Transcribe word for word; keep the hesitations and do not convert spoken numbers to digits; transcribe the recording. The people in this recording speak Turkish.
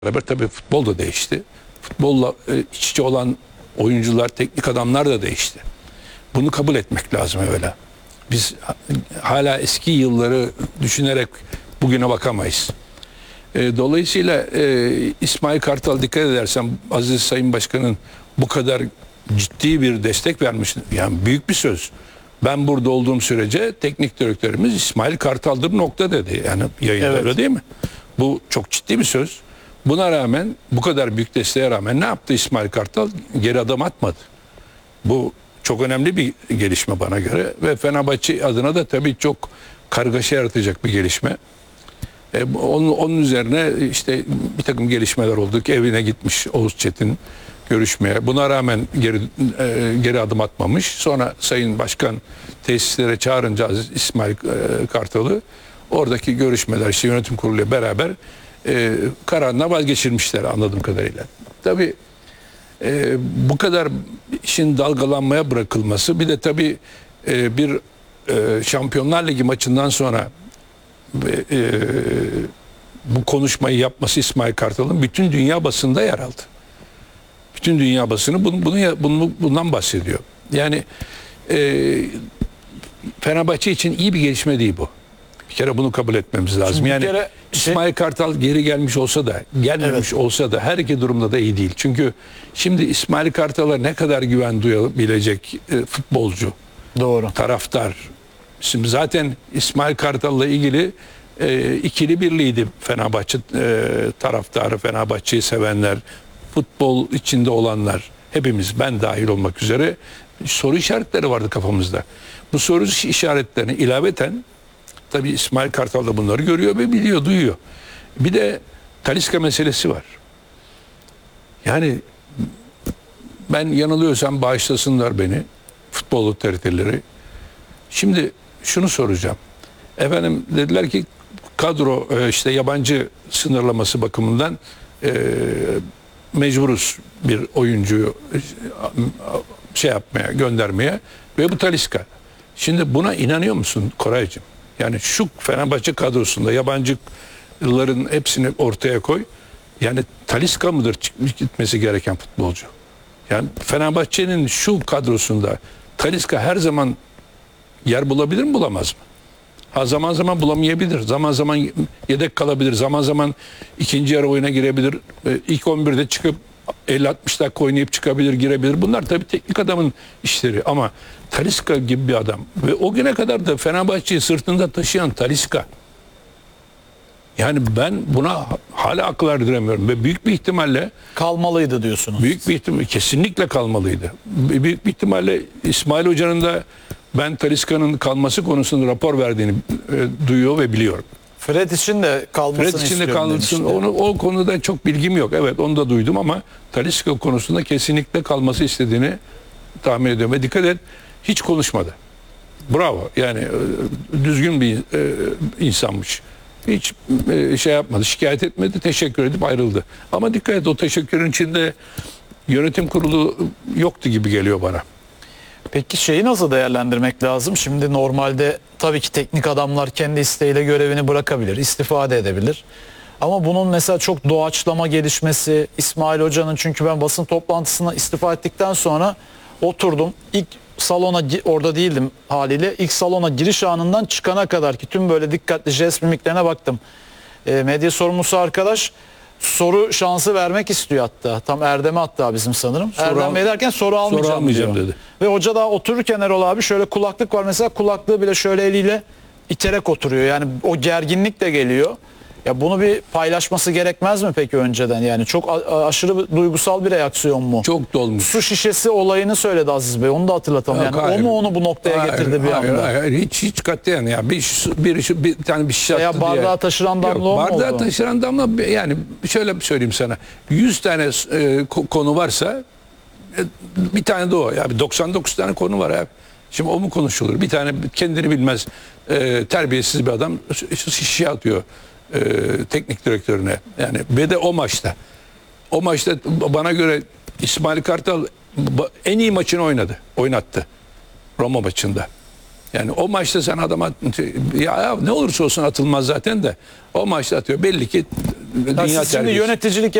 beraber tabii futbol da değişti. Futbolla e, iç içe olan oyuncular, teknik adamlar da değişti. Bunu kabul etmek lazım evvela. Biz hala eski yılları düşünerek bugüne bakamayız. E, dolayısıyla e, İsmail Kartal, dikkat edersen Aziz Sayın Başkan'ın bu kadar ciddi bir destek vermiş. Yani büyük bir söz. Ben burada olduğum sürece teknik direktörümüz İsmail Kartal'dır nokta dedi. Yani yayında Evet. öyle değil mi? Bu çok ciddi bir söz. Buna rağmen, bu kadar büyük desteğe rağmen ne yaptı İsmail Kartal? Geri adım atmadı. Bu çok önemli bir gelişme bana göre ve Fenerbahçe adına da tabii çok kargaşa yaratacak bir gelişme. E, onun, onun üzerine işte bir takım gelişmeler oldu. Evine gitmiş Oğuz Çetin görüşmeye. Buna rağmen geri e, geri adım atmamış. Sonra Sayın Başkan tesislere çağırınca Aziz İsmail e, Kartal'ı oradaki görüşmeler işte yönetim kuruluyla beraber e, kararına vazgeçirmişler anladığım kadarıyla. Tabii e, bu kadar işin dalgalanmaya bırakılması, bir de tabii e, bir e, Şampiyonlar Ligi maçından sonra e, bu konuşmayı yapması İsmail Kartal'ın bütün dünya basında yer aldı. Bütün dünya basını bunu, bunu, bunu bundan bahsediyor. Yani e, Fenerbahçe için iyi bir gelişme değil bu. Bir kere bunu kabul etmemiz lazım. Şimdi yani kere şey... İsmail Kartal geri gelmiş olsa da gelmemiş evet. olsa da her iki durumda da iyi değil. Çünkü şimdi İsmail Kartal'a ne kadar güven duyabilecek e, futbolcu, doğru, taraftar. Şimdi zaten İsmail Kartal'la ilgili e, ikili birliğiydi Fenerbahçe e, taraftarı, Fenerbahçe'yi sevenler, futbol içinde olanlar, hepimiz, ben dahil olmak üzere soru işaretleri vardı kafamızda. Bu soru işaretlerini ilaveten tabii İsmail Kartal da bunları görüyor ve biliyor, duyuyor. Bir de Talisca meselesi var. Yani ben yanılıyorsam bağışlasınlar beni, futbol otoriteleri. Şimdi şunu soracağım. Efendim dediler ki kadro işte yabancı sınırlaması bakımından e, mecburuz bir oyuncuyu şey yapmaya, göndermeye ve bu Talisca. Şimdi buna inanıyor musun Koraycığım? Yani şu Fenerbahçe kadrosunda yabancıların hepsini ortaya koy. Yani Talisca mıdır gitmesi gereken futbolcu? Yani Fenerbahçe'nin şu kadrosunda Talisca her zaman yer bulabilir mi, bulamaz mı? Ha, zaman zaman bulamayabilir. Zaman zaman yedek kalabilir. Zaman zaman ikinci yarı oyuna girebilir. İlk on birde çıkıp elli altmış dakika oynayıp çıkabilir, girebilir. Bunlar tabii teknik adamın işleri ama Talisca gibi bir adam ve o güne kadar da Fenerbahçe'yi sırtında taşıyan Talisca. Yani ben buna hala akıl erdiremiyorum ve büyük bir ihtimalle kalmalıydı diyorsunuz. Büyük bir ihtimalle kesinlikle kalmalıydı. Büyük bir ihtimalle İsmail Hoca'nın da ben Talisca'nın kalması konusunda rapor verdiğini e, duyuyor ve biliyorum. Fred için de kalmasını Fred için de kalmasın. Onu, o konuda çok bilgim yok. Evet, onu da duydum ama Talisca konusunda kesinlikle kalması istediğini tahmin ediyorum. Ve dikkat et, hiç konuşmadı. Bravo. Yani e, düzgün bir e, insanmış. Hiç e, şey yapmadı, şikayet etmedi, teşekkür edip ayrıldı. Ama dikkat et, o teşekkürün içinde yönetim kurulu yoktu gibi geliyor bana. Peki şeyi nasıl değerlendirmek lazım? Şimdi normalde tabii ki teknik adamlar kendi isteğiyle görevini bırakabilir, istifade edebilir. Ama bunun mesela çok doğaçlama gelişmesi, İsmail Hoca'nın, çünkü ben basın toplantısına istifa ettikten sonra oturdum. İlk salona, orada değildim haliyle, ilk salona giriş anından çıkana kadar ki tüm böyle dikkatli jest mimiklerine baktım. E, medya sorumlusu arkadaş soru şansı vermek istiyor hatta. Tam Erdem'e hatta bizim sanırım. Soru Erdem Bey derken soru almayacağım, soru almayacağım dedi. Ve hoca da otururken Erol abi şöyle kulaklık var mesela, kulaklığı bile şöyle eliyle iterek oturuyor. Yani o gerginlik de geliyor. Ya bunu bir paylaşması gerekmez mi peki önceden? Yani çok aşırı duygusal bir reaksiyon mu? Çok dolmuş. Su şişesi olayını söyledi Aziz Bey. Onu da hatırlatalım. Yani hayır, o mu onu bu noktaya hayır, getirdi bir hayır, anda? Hayır, hiç hiç katiyen ya. Bir, bir, bir tane bir şişe attı diye. Bardağı taşıran damla oldu. Bardağı taşıran damla, yani şöyle söyleyeyim sana. yüz tane e, konu varsa e, bir tane de o. Ya doksan dokuz tane konu var abi. Şimdi o mu konuşulur? Bir tane kendini bilmez e, terbiyesiz bir adam şişe atıyor e, teknik direktörüne. Yani ve de o maçta. O maçta bana göre İsmail Kartal en iyi maçını oynadı. Oynattı. Roma maçında. Yani o maçta sen adama ya, ya ne olursa olsun atılmaz zaten de o maçta atıyor. Belli ki Ya dünya siz şimdi terbiyesi. yöneticilik